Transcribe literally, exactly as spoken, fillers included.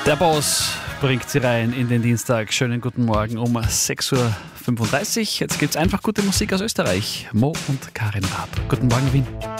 Der Boss bringt sie rein in den Dienstag. Schönen guten Morgen um sechs Uhr fünfunddreißig. Jetzt gibt's einfach gute Musik aus Österreich. Mo und Karin Raab. Guten Morgen, Wien.